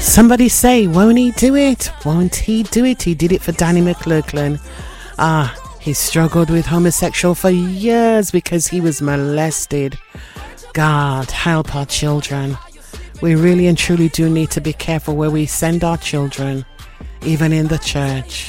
Somebody say, won't he do it? Won't he do it? He did it for Danny McLaughlin. He struggled with homosexual for years because he was molested. God, help our children. We really and truly do need to be careful where we send our children, even in the church.